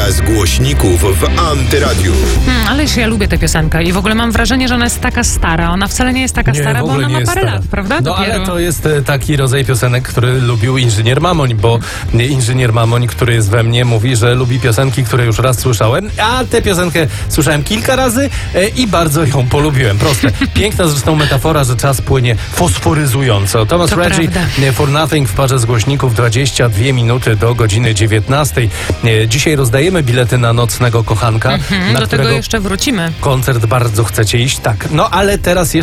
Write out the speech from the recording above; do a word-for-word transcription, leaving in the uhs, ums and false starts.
z głośników w Antyradiu. Hmm, ależ ja lubię tę piosenkę i w ogóle mam wrażenie, że ona jest taka stara. Ona wcale nie jest taka Nie, stara, w bo ogóle ona nie ma jest parę stara. lat, prawda? No Dopiero. ale to jest e, taki rodzaj piosenek, który lubił inżynier Mamoń, bo nie, inżynier Mamoń, który jest we mnie, mówi, że lubi piosenki, które już raz słyszałem, a tę piosenkę słyszałem kilka razy e, i bardzo ją polubiłem. Proste. Piękna zresztą metafora, że czas płynie fosforyzująco. Thomas To Reggie, prawda. e, For Nothing w parze z głośników, dwadzieścia dwie minuty do godziny dziewiętnastej. E, dzisiaj rozdajemy bilety na Nocnego Kochanka, Mhm, na do którego tego jeszcze wrócimy. koncert bardzo chcecie iść. Tak, no ale teraz jeszcze